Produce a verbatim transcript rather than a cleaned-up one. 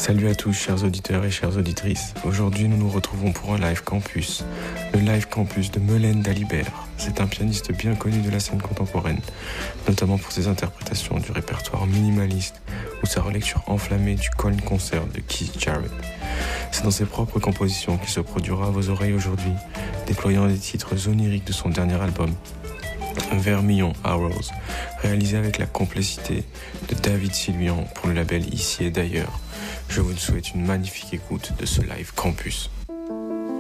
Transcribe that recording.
Salut à tous, chers auditeurs et chères auditrices. Aujourd'hui, nous nous retrouvons pour un live campus. Le live campus de Melaine Dalibert. C'est un pianiste bien connu de la scène contemporaine, notamment pour ses interprétations du répertoire minimaliste ou sa relecture enflammée du Colne Concert de Keith Jarrett. C'est dans ses propres compositions qu'il se produira à vos oreilles aujourd'hui, déployant des titres oniriques de son dernier album, Vermillon Arrows, réalisé avec la complicité de David Sylvian pour le label Ici et D'ailleurs. Je vous souhaite une magnifique écoute de ce live campus.